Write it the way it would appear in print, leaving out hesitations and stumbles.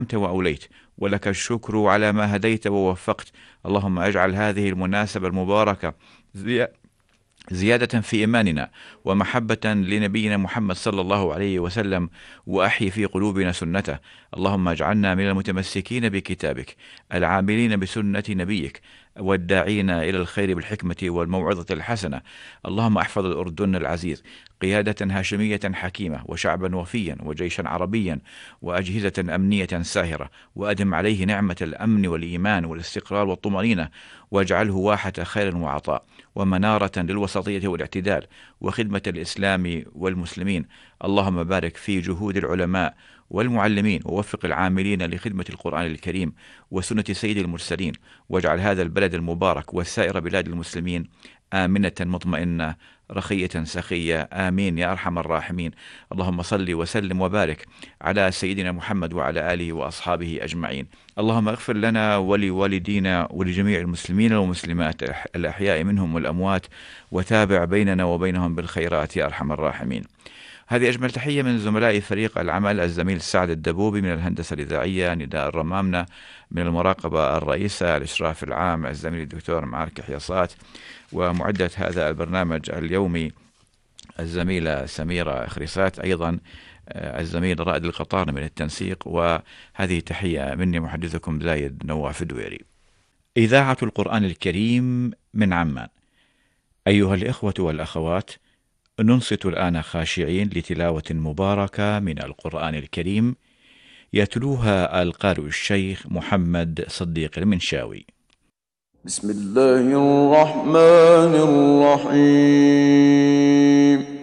أنت وأوليت، ولك الشكر على ما هديت ووفقت. اللهم اجعل هذه المناسبة المباركة زيادة في إيماننا ومحبة لنبينا محمد صلى الله عليه وسلم، وأحي في قلوبنا سنته. اللهم اجعلنا من المتمسكين بكتابك، العاملين بسنة نبيك، والداعين إلى الخير بالحكمة والموعظة الحسنة. اللهم احفظ الأردن العزيز، قيادة هاشمية حكيمة، وشعبا وفيا، وجيشا عربيا، وأجهزة أمنية ساهرة، وأدم عليه نعمة الأمن والإيمان والاستقرار والطمأنينة، واجعله واحة خير وعطاء، ومنارة للوسطية والاعتدال، وخدمة الإسلام والمسلمين. اللهم بارك في جهود العلماء والمعلمين، ووفق العاملين لخدمة القرآن الكريم وسنة سيد المرسلين، واجعل هذا البلد المبارك وسائر بلاد المسلمين آمنة مطمئنة رخية سخية، آمين يا أرحم الراحمين. اللهم صل وسلم وبارك على سيدنا محمد وعلى آله وأصحابه أجمعين. اللهم اغفر لنا ولوالدينا ولجميع المسلمين والمسلمات الأحياء منهم والأموات، وتابع بيننا وبينهم بالخيرات يا أرحم الراحمين. هذه أجمل تحية من زملاء فريق العمل، الزميل سعد الدبوبي من الهندسة الإذاعية، نداء الرمامنة من المراقبة الرئيسة، الإشراف العام الزميل الدكتور معارك حياصات، ومعدة هذا البرنامج اليومي الزميلة سميرة خريسات، أيضا الزميل رائد القطار من التنسيق. وهذه تحية مني محدثكم زايد نواف الدويري. إذاعة القرآن الكريم من عمان. أيها الإخوة والأخوات، ننصت الآن خاشعين لتلاوة مباركة من القرآن الكريم يتلوها القارئ الشيخ محمد صديق المنشاوي. بسم الله الرحمن الرحيم.